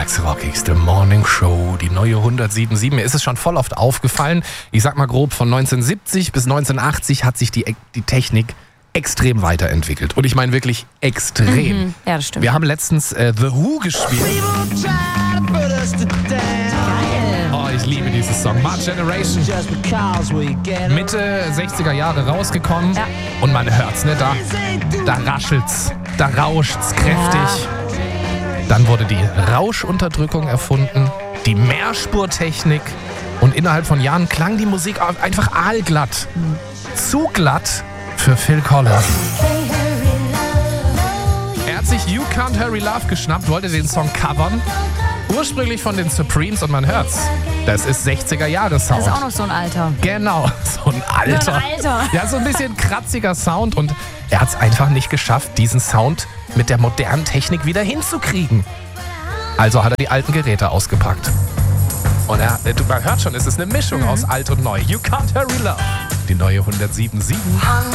montagsrockigste Morning Show, die neue 107.7. Mir ist es schon voll oft aufgefallen. Ich sag mal grob, von 1970 bis 1980 hat sich die Technik extrem weiterentwickelt. Und ich meine wirklich extrem. Ja, das stimmt. Wir haben letztens The Who gespielt. Oh, ich liebe dieses Song. My Generation. Mitte 60er Jahre rausgekommen. Ja. Und man hört's, ne? Da raschelt's, da rauscht's kräftig. Dann wurde die Rauschunterdrückung erfunden, die Mehrspurtechnik. Und innerhalb von Jahren klang die Musik einfach aalglatt. Zu glatt für Phil Collins. Er hat sich You Can't Hurry Love geschnappt, wollte den Song covern. Ursprünglich von den Supremes und man hört's. Das ist 60er-Jahre-Sound. Das ist auch noch so ein Alter. Genau, so ein Alter. So ein Alter. Ja, so ein bisschen kratziger Sound und er hat es einfach nicht geschafft, diesen Sound mit der modernen Technik wieder hinzukriegen. Also hat er die alten Geräte ausgepackt. Und man hört schon, es ist eine Mischung aus alt und neu. You Can't Hurry Love. Die neue 107.7.